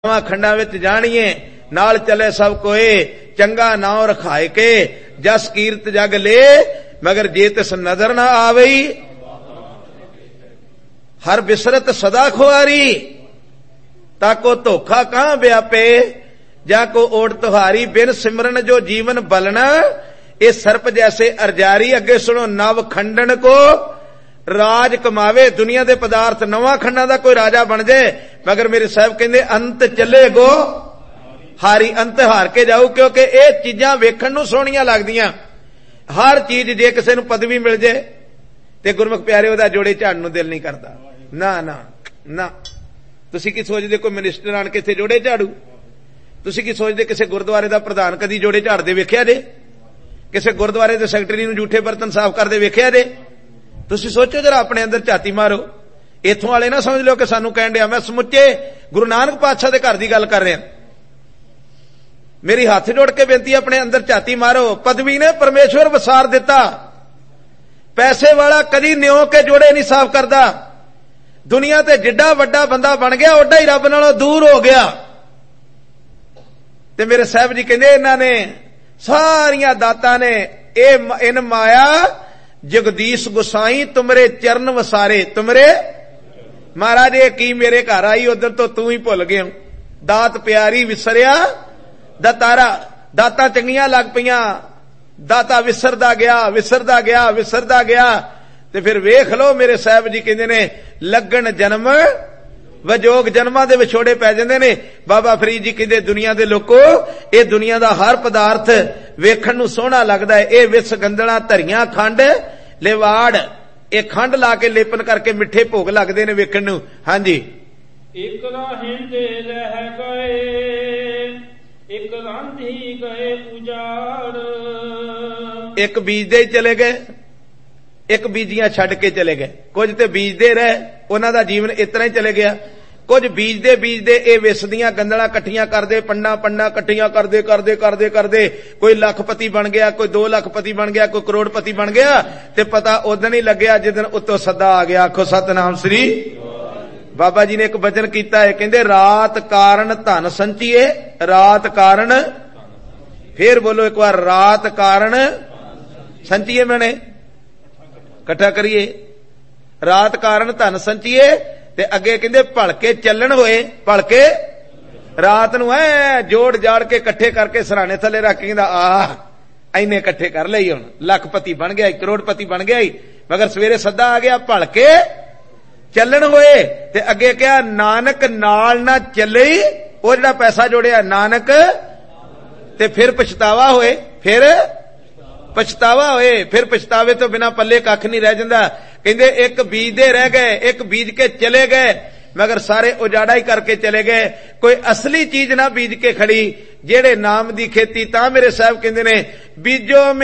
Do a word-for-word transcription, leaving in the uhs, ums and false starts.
खंडा विच जाणीए नाल चले सब कोई चंगा नाव रखाए के जस कीरत जग ले मगर जे तिस नजर ना आवई हर बिसरत सदा खुआरी ताको धोखा कहां व्यापे जा को ओट तुहारी बिन सिमरन जो जीवन बलना ये सर्प जैसे अर्जारी। अगे सुनो नव खंडन को राज कमावे दुनिया दे पदार्थ नवा खंडा दा कोई राजा बन जाए मगर मेरे साहब कहंदे अंत चले गो हारी अंत हार के जाऊ क्योंकि ये चीजां वेखण नूं सोहणियां लगदियां। हर चीज जे किसी नूं पदवी मिल जाए ते गुरमुख प्यारे ओहदा जोड़े झाड़न नूं दिल नहीं करदा। ना ना ना तुसीं की सोचदे कोई मिनिस्टर आण के इत्थे जोड़े झाड़ू? तुसीं की सोचदे किसी गुरुद्वारे दा प्रधान कदी जोड़े झाड़दे वेखिया जे? किसी गुरुद्वारे दे सैकटरी नूं जूठे बर्तन साफ करदे वेखिया जे? तुसीं सोचो जरा अपने अंदर झाती मारो। इत्थों वाले ना समझ लो कि सानू कहण दिया मैं समुचे गुरु नानक पातशाह दे घर दी गल कर रहा। मेरी हाथ जोड़ के बेनती अपने अंदर झाती मारो। पदवी ने परमेश्वर वसार दिता। पैसे वाला कदी न्यों के जोड़े नहीं साफ करता। दुनिया ते जिड्डा वड्डा बंदा बन गया ओडा ही रब नालों दूर हो गया। ते मेरे साहब जी कहंदे इन्हां ने सारियां दातां ने ए इन माया जगदीश गुसाई तुमरे चरण वसारे तुमरे महाराज ये की मेरे घर आई उधर तो तू ही भुल गए। दात प्यारी विसरिया दातारा दाता चंगियां लग पईयां दाता विसरदा गया विसरदा गया विसरदा गया। ते फिर वेख लो मेरे साहब जी कहंदे ने लगन जन्म वजोग जन्मां दे विछोड़े पै जांदे ने। बाबा फरीद जी कहंदे दुनिया दे लोको ये दुनिया दा हर पदार्थ वेखण नूं सोहना लगदा है। ये विस गंदला धरियां खंड लेवाड़ ये खंड ला के लेपन करके मिठे भोग लगदे ने वेखण नूं। हां जी एक राहिंदे रह गए एक रांधी गए उजाड़। एक बीजदे ही चले गए एक बीजियां छड़ के चले गए। कुछ ते बीजदे रहे उन्हां दा जीवन इतना ही चले गया। कुछ बीजदे बीजदे ये विसदियां गंदला कट्ठियां करदे पंडा पंडा कट्ठियां करदे करदे करदे करदे कोई लखपति बन गया कोई दो लखपति बन गया कोई करोड़पति बन गया। ते पता उदन ही लग्या जिदन उत्तों सदा आ गया। आखो सतनाम श्री। बाबा जी ने एक वचन कीता है कहंदे रात कारण धन संचीए रात कारण फिर बोलो एक बार रात कारण संचीए मैंने इकट्ठा करिए रात कारण धन संचीए ते अगे कहंदे भलके चलन होए भलके रात नूं ऐ जोड़ जाड़ के इकट्ठे करके सराने थले रख के कहंदा आ इन्ने इकट्ठे कर लई हुण लखपति बन गया करोड़पति बन गया ही मगर सवेरे सदा आ गया भलके चलन होए। ते अगे कहा नानक नाल ना चले वो जिहड़ा पैसा जोड़िया नानक ते फिर पछतावा होए फिर पछतावा होए फिर पछतावे तो बिना पल्ले कख नहीं रह जांदा। कहंदे एक बीजदे रह गए एक बीज के चले गए मगर सारे उजाड़ा ही करके चले गए। कोई असली चीज ना बीज के खड़ी जेड़े नाम दी खेती। तां मेरे साहब कहंदे ने बीजो